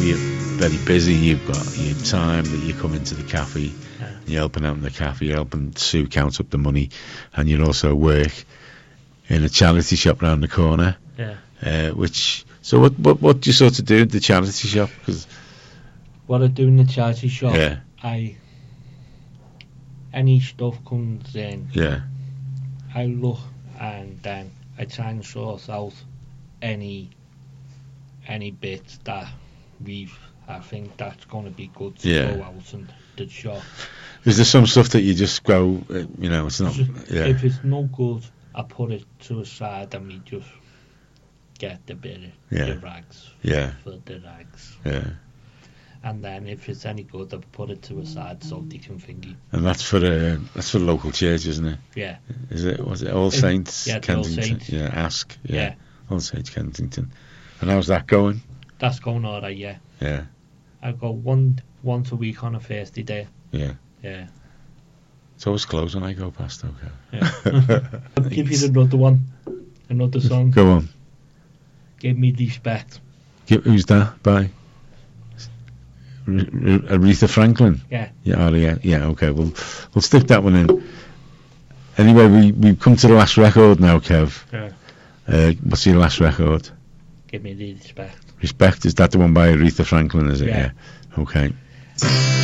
you're very busy, you've got your time that you come into the cafe, you're helping out in the cafe, you're helping Sue count up the money, and you also work in a charity shop round the corner. So what do you sort of do at the charity shop? 'Cause what I do in the charity shop, yeah, any stuff comes in, yeah, I look and then I try and sort out any bits that I think that's going to be good to go out in the shop. Is there some stuff that you just go, it's not... If it's no good, I put it to a side and we just get the rags for the rags. Yeah. And then if it's any good, I put it to a side so they can thingy. And that's for the local church, isn't it? Yeah. Is it? Was it All Saints? Yeah, Kensington. All Saints. Yeah, Ask. Yeah. All Saints Kensington. And how's that going? That's going alright, yeah. Yeah. I go once a week on a Thursday there. Yeah. Yeah. It's always closed when I go past, okay. Yeah. I'll give you another song. Go on. Give Me Respect. Who's that by? Aretha Franklin. Yeah. Yeah. Okay. We'll stick that one in. Anyway, we've come to the last record now, Kev. Yeah. What's your last record? Give Me Respect. Respect, is that the one by Aretha Franklin? Is it? Yeah. Okay.